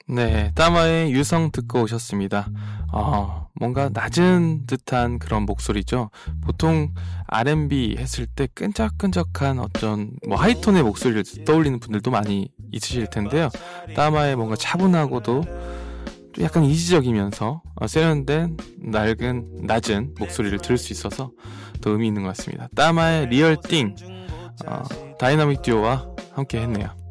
네, 따마의 유성 듣고 오셨습니다. 뭔가 낮은 듯한 그런 목소리죠. 보통 R&B 했을 때 끈적끈적한 어떤 하이톤의 목소리를 떠올리는 분들도 많이 있으실 텐데요. 따마의 뭔가 차분하고도 좀 약간 이지적이면서 세련된 낮은 목소리를 들을 수 있어서 더 의미 있는 것 같습니다. 따마의 리얼 띵, 다이나믹 듀오와 함께 했네요.